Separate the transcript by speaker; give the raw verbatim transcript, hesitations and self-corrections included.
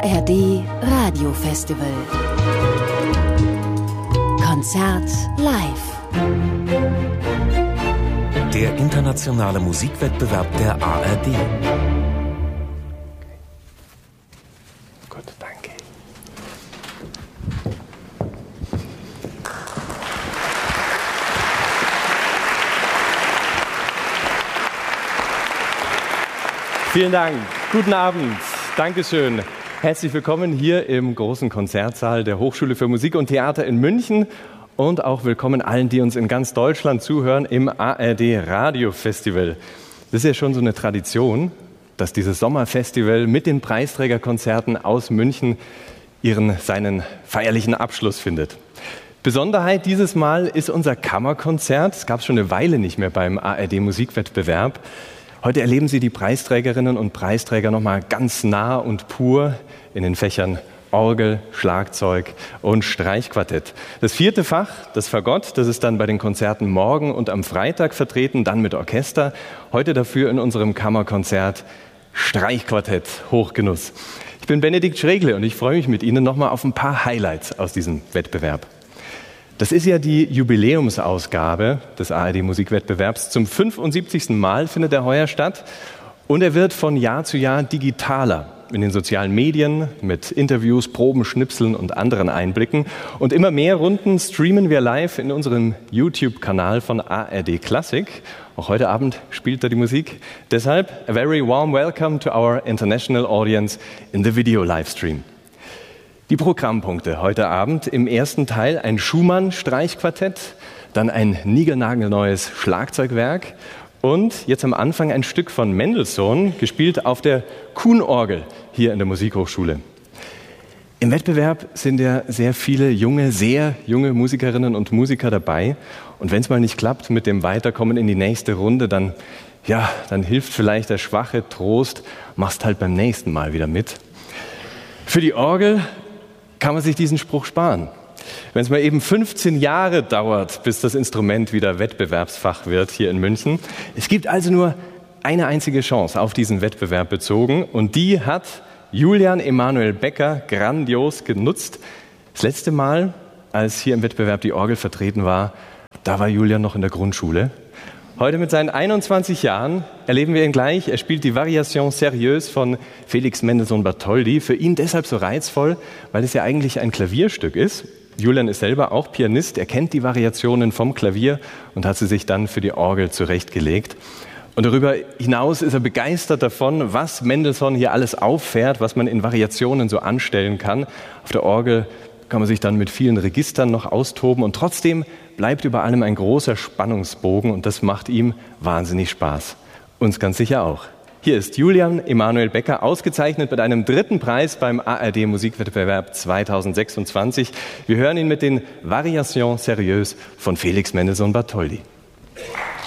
Speaker 1: R D Radiofestival. Konzert live.
Speaker 2: Der internationale Musikwettbewerb der A R D.
Speaker 3: Gut, danke. Vielen Dank. Guten Abend. Dankeschön. Herzlich willkommen hier im großen Konzertsaal der Hochschule für Musik und Theater in München und auch willkommen allen, die uns in ganz Deutschland zuhören im A R D Radiofestival. Das ist ja schon so eine Tradition, dass dieses Sommerfestival mit den Preisträgerkonzerten aus München ihren, seinen feierlichen Abschluss findet. Besonderheit dieses Mal ist unser Kammerkonzert. Es gab es schon eine Weile nicht mehr beim A R D Musikwettbewerb. Heute erleben Sie die Preisträgerinnen und Preisträger nochmal ganz nah und pur in den Fächern Orgel, Schlagzeug und Streichquartett. Das vierte Fach, das Fagott, das ist dann bei den Konzerten morgen und am Freitag vertreten, dann mit Orchester. Heute dafür in unserem Kammerkonzert Streichquartett, Hochgenuss. Ich bin Benedikt Schregle und ich freue mich mit Ihnen nochmal auf ein paar Highlights aus diesem Wettbewerb. Das ist ja die Jubiläumsausgabe des A R D Musikwettbewerbs. Zum fünfundsiebzigsten Mal findet er heuer statt und er wird von Jahr zu Jahr digitaler in den sozialen Medien mit Interviews, Proben, Schnipseln und anderen Einblicken. Und immer mehr Runden streamen wir live in unserem YouTube-Kanal von A R D Klassik. Auch heute Abend spielt er die Musik. Deshalb a very warm welcome to our international audience in the video livestream. Die Programmpunkte heute Abend: im ersten Teil ein Schumann-Streichquartett, dann ein niegelnagelneues Schlagzeugwerk und jetzt am Anfang ein Stück von Mendelssohn, gespielt auf der Kuhn-Orgel hier in der Musikhochschule. Im Wettbewerb sind ja sehr viele junge, sehr junge Musikerinnen und Musiker dabei. Und wenn es mal nicht klappt mit dem Weiterkommen in die nächste Runde, dann, ja, dann hilft vielleicht der schwache Trost, machst halt beim nächsten Mal wieder mit. Für die Orgel kann man sich diesen Spruch sparen. Wenn es mal eben fünfzehn Jahre dauert, bis das Instrument wieder Wettbewerbsfach wird hier in München. Es gibt also nur eine einzige Chance auf diesen Wettbewerb bezogen und die hat Julian Emanuel Becker grandios genutzt. Das letzte Mal, als hier im Wettbewerb die Orgel vertreten war, da war Julian noch in der Grundschule. Heute mit seinen einundzwanzig Jahren erleben wir ihn gleich. Er spielt die Variation Sérieuse von Felix Mendelssohn Bartholdy. Für ihn deshalb so reizvoll, weil es ja eigentlich ein Klavierstück ist. Julian ist selber auch Pianist. Er kennt die Variationen vom Klavier und hat sie sich dann für die Orgel zurechtgelegt. Und darüber hinaus ist er begeistert davon, was Mendelssohn hier alles auffährt, was man in Variationen so anstellen kann. Auf der Orgel kann man sich dann mit vielen Registern noch austoben und trotzdem bleibt über allem ein großer Spannungsbogen und das macht ihm wahnsinnig Spaß. Uns ganz sicher auch. Hier ist Julian Emanuel Becker, ausgezeichnet mit einem dritten Preis beim A R D Musikwettbewerb zweitausendsechsundzwanzig. Wir hören ihn mit den Variations Sérieuses von Felix Mendelssohn Bartholdy.